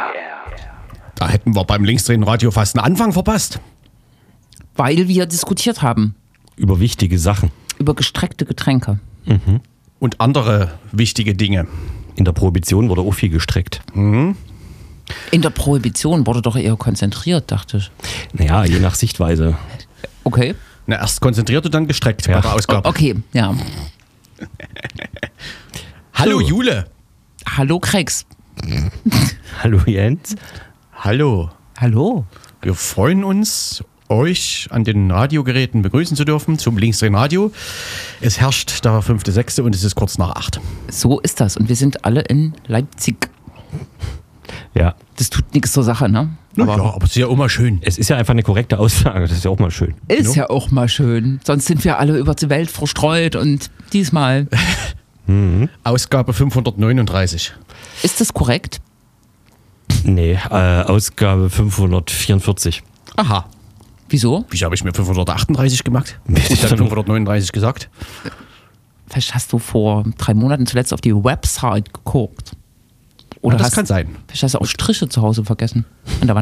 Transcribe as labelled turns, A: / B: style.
A: Da hätten wir beim Linksdrehen-Radio fast einen Anfang verpasst.
B: Weil wir diskutiert haben
C: Über wichtige Sachen.
B: über gestreckte Getränke.
A: Und andere wichtige Dinge.
C: In der Prohibition wurde auch viel gestreckt.
B: In der Prohibition wurde doch eher konzentriert, dachte ich.
C: Naja, je nach Sichtweise.
B: Okay.
A: Na, erst konzentriert und dann gestreckt bei der Ausgabe.
B: Okay, ja.
A: Hallo
C: So.
A: Jule.
B: Hallo Krex.
C: Hallo Jens.
A: Hallo.
B: Hallo.
A: Wir freuen uns, euch an den Radiogeräten begrüßen zu dürfen zum Linksdrehen-Radio. Es herrscht der 5.6. und es ist kurz nach 8.
B: So ist das. Und wir sind alle in Leipzig.
C: Ja,
B: Das tut nichts zur Sache, ne?
A: Aber es ist ja immer schön.
C: es ist ja einfach eine korrekte Aussage. Das ist ja auch mal schön.
B: Ist ja auch mal schön. Sonst sind wir alle über die Welt verstreut und diesmal.
A: Ausgabe 539.
B: Ist das korrekt?
C: Nee, Ausgabe 544.
A: Aha.
B: Wieso?
A: Wieso habe ich mir 538 gemacht?
C: Weiß ich
A: Und dann
C: doch nicht.
A: 539 gesagt?
B: Vielleicht hast du vor 3 Monaten zuletzt auf die Website geguckt. Oder
A: Ja, das
B: hast,
A: kann sein.
B: Vielleicht hast du auch Striche zu Hause vergessen. An der Wand.